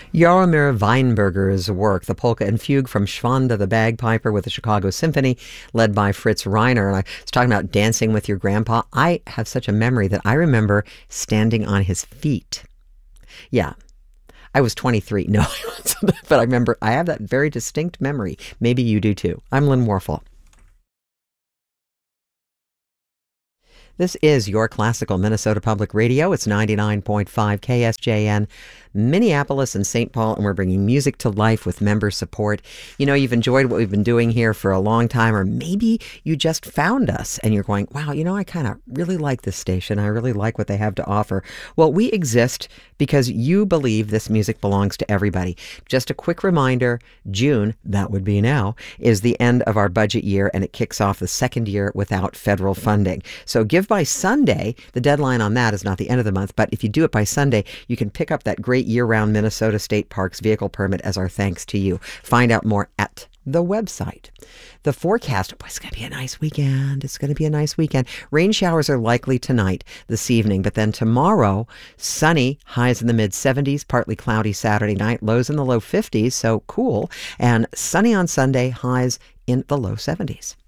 Jaromir Weinberger's work, the polka and fugue from Schwanda the Bagpiper with the Chicago Symphony, led by Fritz Reiner. And I was talking about dancing with your grandpa. I have such a memory that I remember standing on his feet. Yeah, I was 23. No, but I remember, I have that very distinct memory. Maybe you do too. I'm Lynn Warfel. This is your classical Minnesota Public Radio. It's 99.5 KSJN, Minneapolis and St. Paul, and we're bringing music to life with member support. You know, you've enjoyed what we've been doing here for a long time, or maybe you just found us and you're going, wow, you know, I kind of really like this station. I really like what they have to offer. Well, we exist because you believe this music belongs to everybody. Just a quick reminder, June, that would be now, is the end of our budget year, and it kicks off the second year without federal funding. So give by Sunday. The deadline on that is not the end of the month, but if you do it by Sunday, you can pick up that great year-round Minnesota State Parks vehicle permit as our thanks to you. Find out more at the website. The forecast, boy, it's going to be a nice weekend. It's going to be a nice weekend. Rain showers are likely tonight, this evening, but then tomorrow, sunny, highs in the mid-70s, partly cloudy Saturday night, lows in the low 50s, so cool, and sunny on Sunday, highs in the low 70s.